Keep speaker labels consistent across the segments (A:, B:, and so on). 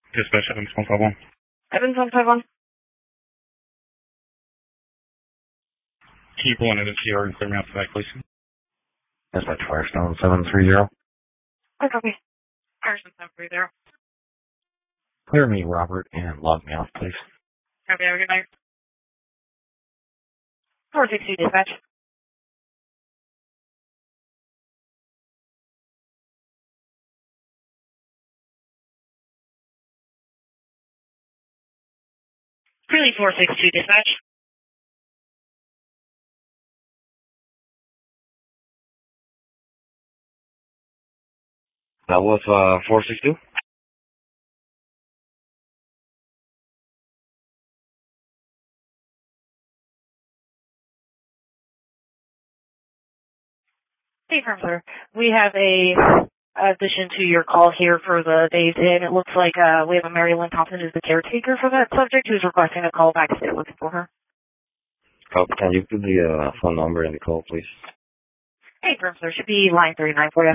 A: Dispatch 7151.
B: 7151.
A: Can you pull in an NCR and clear me out the back, please?
C: Dispatch Firestone 730.
B: I copy. Firestone 730.
C: Clear me, Robert, and log me off, please.
B: Copy, have a good night. 462 dispatch. Really 462 dispatch.
C: That was 462?
B: Hey, firm, sir. We have a addition to your call here for the days in. It looks like we have a Mary Lynn Thompson who's the caretaker for that subject who's requesting a call back if they're looking for her.
C: Oh, can you put the phone number in the call, please?
B: Hey, firm, sir. Should be line 39 for you.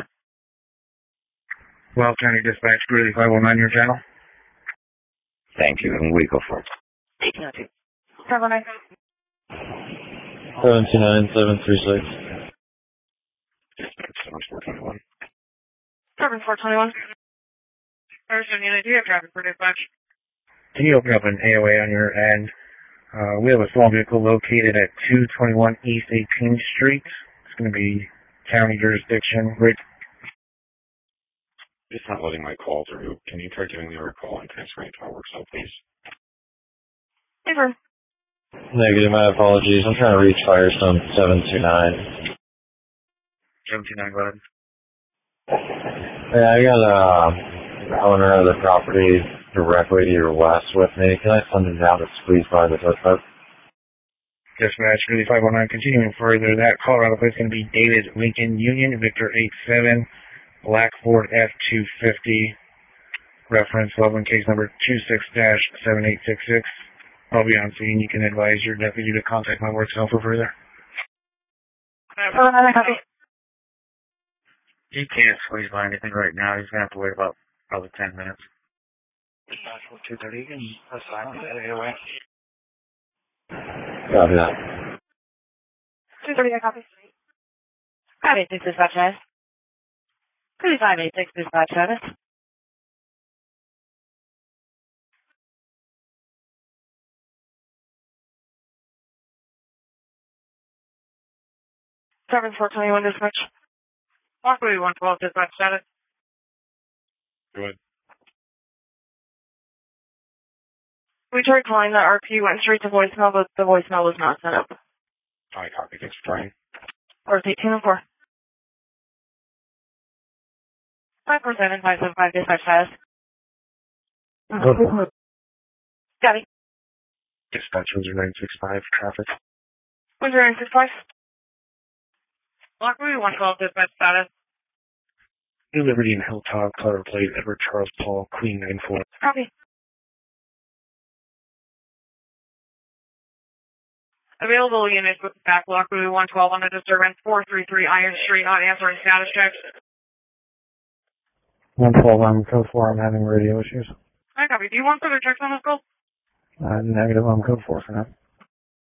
A: Well County Dispatch, Greeley 519, your channel.
C: Thank you, and we go for it.
B: 1802. 719.
D: 729-736.
A: Dispatch 7421.
B: 7421. Firestone unit, do you have traffic for dispatch?
A: Can you open up an AOA on your end? We have a small vehicle located at 221 East 18th Street. It's going to be county jurisdiction. It's not letting my call through. Can you try giving me a call and transferring it to our work cell, please?
B: Hey, firm.
D: Negative, my apologies. I'm trying to reach Firestone 729.
A: 729, go ahead.
D: Yeah, I got the owner of the property directly to your west with me. Can I send it down to squeeze by the footpath?
A: Dispatch, Greeley 519, continuing further. That Colorado place is going to be David Lincoln Union, Victor 87, Black Ford F-250, reference Loveland case number 26-7866. I'll be on scene. You can advise your deputy to contact my work cell for further.
B: Copy.
A: He can't squeeze by anything right now. He's going to have to wait about probably 10 minutes. Dispatch 230, you can assign on that AOA.
D: Copy that.
B: 230, I copy. 586 dispatch status. 586 dispatch status. Seven 421 dispatch. Walkway 112 dispatch status.
A: Go ahead.
B: We tried calling the RP, went straight to voicemail, but the voicemail was not set up.
A: I copy. Thanks for trying.
B: Or 1804. 547 575 dispatch status. Got it.
A: Dispatch 0965, traffic.
B: 1965. Walkway 112 dispatch status.
A: New Liberty and Hilltop, color plate, Edward Charles Paul, Queen 94.
B: Copy. Available units with back Walkway 112 on the disturbance 433 Iron Street, not answering status checks.
A: 112, I'm code 4, I'm having radio issues.
B: I copy. Do you want further checks on this call?
A: Negative, I'm code 4 for now.